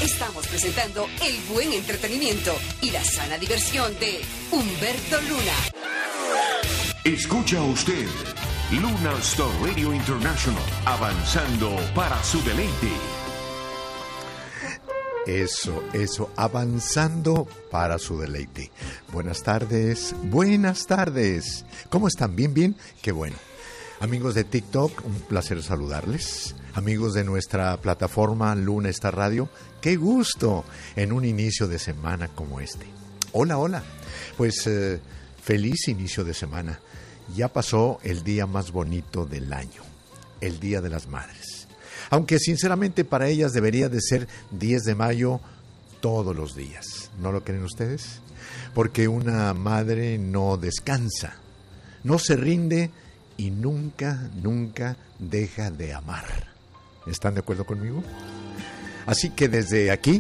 Estamos presentando el buen entretenimiento y la sana diversión de Humberto Luna. Escucha usted Luna Star Radio International, avanzando para su deleite. Eso, avanzando para su deleite. Buenas tardes. ¿Cómo están? ¿Bien? Qué bueno. Amigos de TikTok, un placer saludarles. Amigos de nuestra plataforma Luna Star Radio, qué gusto en un inicio de semana como este. Hola. Pues feliz inicio de semana. Ya pasó el día más bonito del año, el Día de las Madres. Aunque sinceramente para ellas debería de ser 10 de mayo todos los días. ¿No lo creen ustedes? Porque una madre no descansa, no se rinde y nunca deja de amar. ¿Están de acuerdo conmigo? Así que desde aquí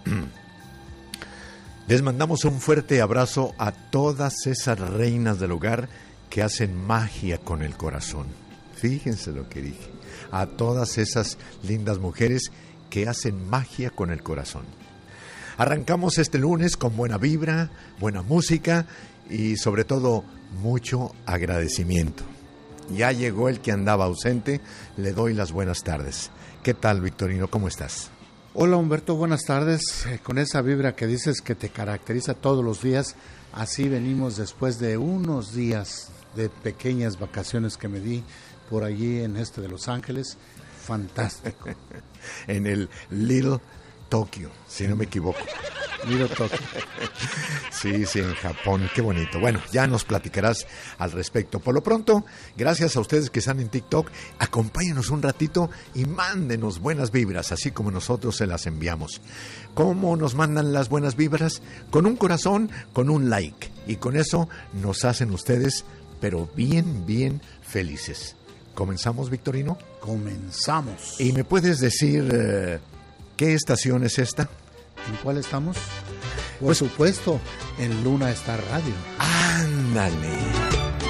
les mandamos un fuerte abrazo a todas esas reinas del hogar que hacen magia con el corazón. Fíjense lo que dije. A todas esas lindas mujeres que hacen magia con el corazón. Arrancamos este lunes con buena vibra, buena música y sobre todo mucho agradecimiento. Ya llegó el que andaba ausente, le doy las buenas tardes. ¿Qué tal, Victorino? ¿Cómo estás? Hola, Humberto, buenas tardes. Con esa vibra que dices que te caracteriza todos los días, así venimos después de unos días de pequeñas vacaciones que me di por allí en de Los Ángeles. Fantástico. En el Little Tokio, si no me equivoco. Little Tokio. Sí, en Japón, qué bonito. Bueno, ya nos platicarás al respecto. Por lo pronto, gracias a ustedes que están en TikTok, acompáñenos un ratito y mándenos buenas vibras, así como nosotros se las enviamos. ¿Cómo nos mandan las buenas vibras? Con un corazón, con un like. Y con eso nos hacen ustedes, pero bien felices. ¿Comenzamos, Victorino? Comenzamos. ¿Y me puedes decir qué estación es esta? ¿En cuál estamos? Por supuesto, en Luna Star Radio. ¡Ándale!